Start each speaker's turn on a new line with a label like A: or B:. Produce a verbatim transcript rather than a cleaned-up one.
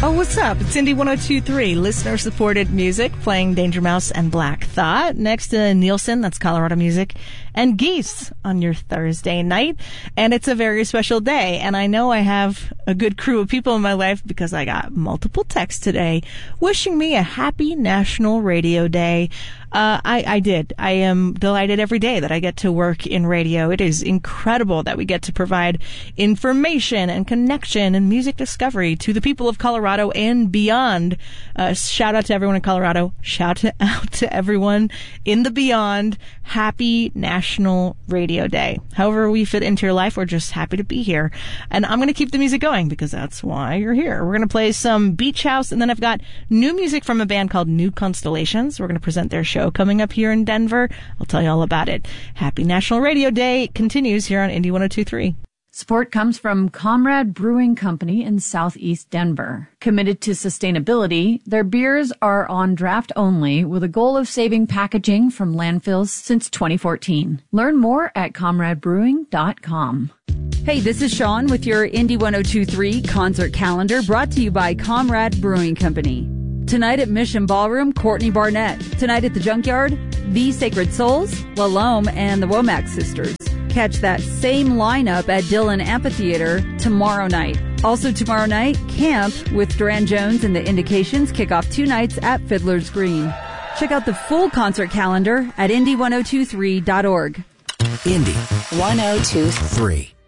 A: Oh, what's up? It's Indie one oh two point three, listener-supported music, playing Danger Mouse and Black Thought. Next to Nielsen, that's Colorado Music, and Geese on your Thursday night. And it's a very special day. And I know I have a good crew of people in my life because I got multiple texts today wishing me a happy National Radio Day. Uh, I, I did. I am delighted every day that I get to work in radio. It is incredible that we get to provide information and connection and music discovery to the people of Colorado and beyond. Uh, shout out to everyone in Colorado. Shout out to everyone in the beyond. Happy National Radio Day. However we fit into your life, we're just happy to be here. And I'm going to keep the music going because that's why you're here. We're going to play some Beach House, and then I've got new music from a band called New Constellations. We're going to present their show coming up here in Denver. I'll tell you all about it. Happy National Radio Day continues here on Indie one oh two point three.
B: Support comes from Comrade Brewing Company in southeast Denver. Committed to sustainability, their beers are on draft only with a goal of saving packaging from landfills since twenty fourteen. Learn more at comrade brewing dot com.
C: Hey, this is Sean with your Indie one oh two point three concert calendar brought to you by Comrade Brewing Company. Tonight at Mission Ballroom, Courtney Barnett. Tonight at the Junkyard, The Sacred Souls, Lalome, and the Womack Sisters. Catch that same lineup at Dillon Amphitheater tomorrow night. Also tomorrow night, Camp with Duran Jones and the Indications kick off two nights at Fiddler's Green. Check out the full concert calendar at indie ten twenty-three dot org.
D: Indie one oh two point three.